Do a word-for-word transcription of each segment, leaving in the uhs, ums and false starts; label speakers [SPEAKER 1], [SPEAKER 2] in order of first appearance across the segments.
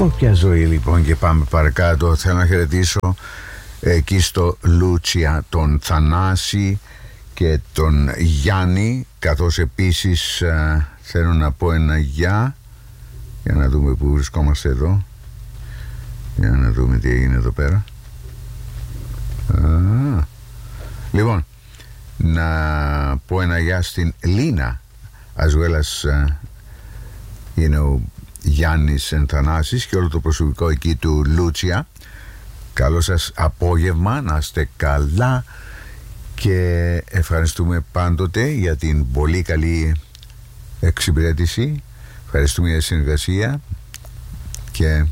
[SPEAKER 1] Σκόρπια ζωή λοιπόν, και πάμε παρακάτω. Θέλω να χαιρετήσω εκεί στο Λούτσια τον Θανάση και τον Γιάννη, καθώς επίσης ε, θέλω να πω ένα γεια, για να δούμε που βρισκόμαστε εδώ, για να δούμε τι έγινε εδώ πέρα. Α, λοιπόν, να πω ένα γεια στην Λίνα, as well as uh, you know, Γιάννης Ενθανάσης και όλο το προσωπικό εκεί του Λούτσια. Καλό σας απόγευμα, να είστε καλά και ευχαριστούμε πάντοτε για την πολύ καλή εξυπηρέτηση. Ευχαριστούμε για τη συνεργασία και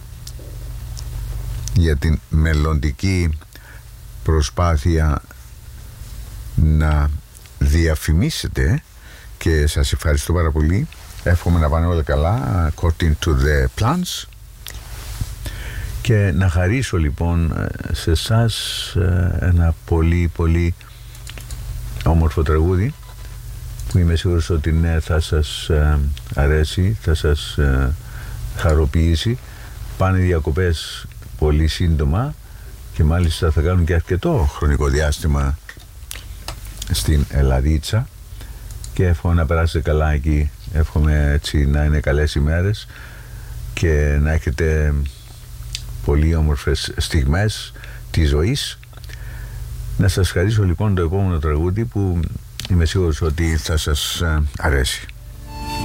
[SPEAKER 1] για την μελλοντική προσπάθεια να διαφημίσετε, και σας ευχαριστώ πάρα πολύ. Εύχομαι να πάνε όλα καλά according to the plans, και να χαρίσω λοιπόν σε εσάς ένα πολύ πολύ όμορφο τραγούδι που είμαι σίγουρος ότι ναι, θα σας αρέσει, θα σας χαροποιήσει. Πάνε διακοπές πολύ σύντομα και μάλιστα θα κάνουν και αρκετό χρονικό διάστημα στην Ελλαδίτσα, και εύχομαι να περάσετε καλά εκεί. Εύχομαι έτσι να είναι καλές ημέρες και να έχετε πολύ όμορφες στιγμές της ζωής. Να σας χαρίσω λοιπόν το επόμενο τραγούδι που είμαι σίγουρος ότι θα σας αρέσει.